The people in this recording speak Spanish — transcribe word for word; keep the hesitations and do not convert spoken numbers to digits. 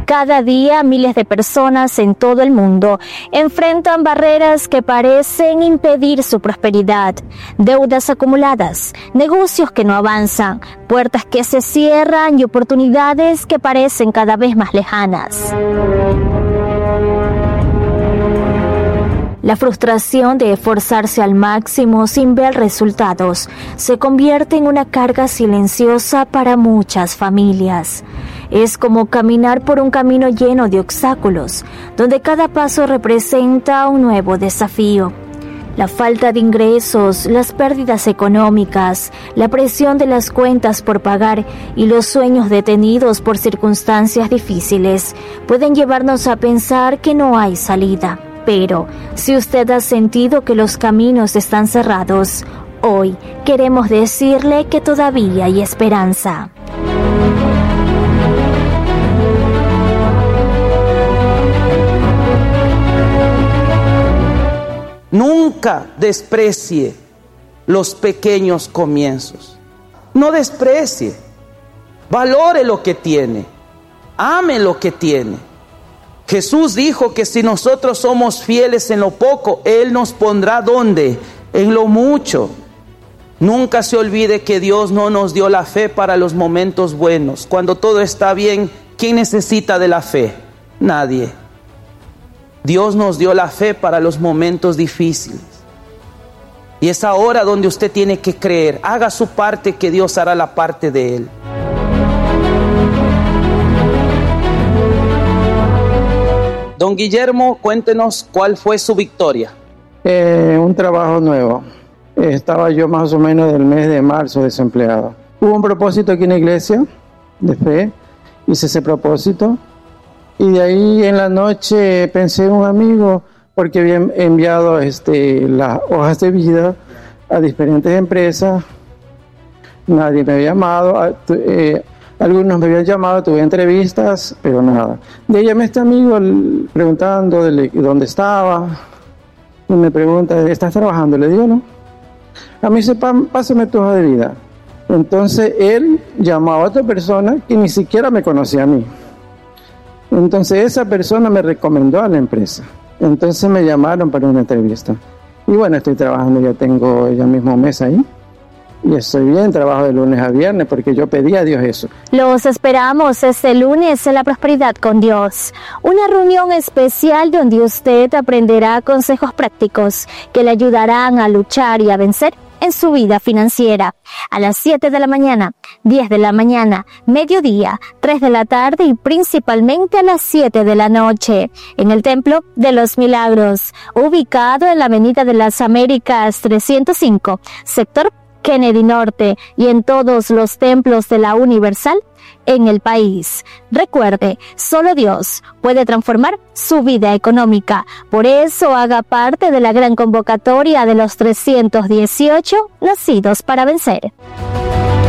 Cada día miles de personas en todo el mundo enfrentan barreras que parecen impedir su prosperidad, deudas acumuladas, negocios que no avanzan, puertas que se cierran y oportunidades que parecen cada vez más lejanas. La frustración de esforzarse al máximo sin ver resultados se convierte en una carga silenciosa para muchas familias. Es como caminar por un camino lleno de obstáculos, donde cada paso representa un nuevo desafío. La falta de ingresos, las pérdidas económicas, la presión de las cuentas por pagar y los sueños detenidos por circunstancias difíciles pueden llevarnos a pensar que no hay salida. Pero, si usted ha sentido que los caminos están cerrados, hoy queremos decirle que todavía hay esperanza. Nunca desprecie los pequeños comienzos. No desprecie. Valore lo que tiene. Ame lo que tiene. Jesús dijo que si nosotros somos fieles en lo poco, Él nos pondrá ¿dónde? En lo mucho. Nunca se olvide que Dios no nos dio la fe para los momentos buenos. Cuando todo está bien, ¿quién necesita de la fe? Nadie. Dios nos dio la fe para los momentos difíciles. Y es ahora donde usted tiene que creer. Haga su parte, que Dios hará la parte de Él. Don Guillermo, cuéntenos cuál fue su victoria. Eh, un trabajo nuevo. Estaba yo más o menos del mes de marzo desempleado. Hubo un propósito aquí en la iglesia de fe. Hice ese propósito. Y de ahí en la noche pensé en un amigo, porque había enviado este, las hojas de vida a diferentes empresas. Nadie me había llamado. Eh, Algunos me habían llamado, tuve entrevistas, pero nada. De ahí llamé a este amigo preguntando de dónde estaba. Y me pregunta, ¿estás trabajando? Le digo, no. A mí dice, pásame tu hoja de vida. Entonces él llamó a otra persona que ni siquiera me conocía a mí. Entonces esa persona me recomendó a la empresa. Entonces me llamaron para una entrevista. Y bueno, estoy trabajando, ya tengo ya mismo un mes ahí. Y estoy bien, trabajo de lunes a viernes porque yo pedí a Dios eso. Los esperamos este lunes en La Prosperidad con Dios. Una reunión especial donde usted aprenderá consejos prácticos que le ayudarán a luchar y a vencer en su vida financiera. A las siete de la mañana, diez de la mañana, mediodía, tres de la tarde y principalmente a las siete de la noche. En el Templo de los Milagros, ubicado en la Avenida de las Américas trescientos cinco, sector Kennedy Norte, y en todos los templos de la Universal en el país. Recuerde, solo Dios puede transformar su vida económica. Por eso haga parte de la gran convocatoria de los trescientos dieciocho nacidos para vencer.